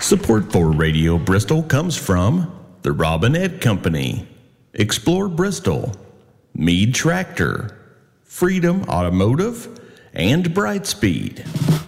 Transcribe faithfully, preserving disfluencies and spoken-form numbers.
Support for Radio Bristol comes from the Robinette Company, Explore Bristol, Mead Tractor, Freedom Automotive, and Brightspeed.